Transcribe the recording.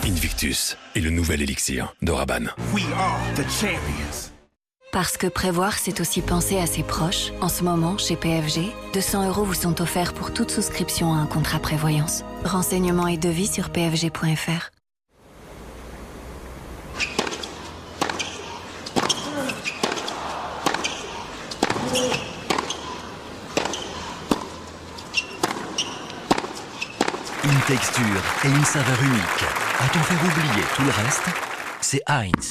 Invictus est le nouvel élixir de Rabanne. We are the champions. Parce que prévoir, c'est aussi penser à ses proches. En ce moment, chez PFG, 200 € vous sont offerts pour toute souscription à un contrat prévoyance. Renseignements et devis sur pfg.fr. Une texture et une saveur unique. A-t-on fait oublier tout le reste? C'est Heinz.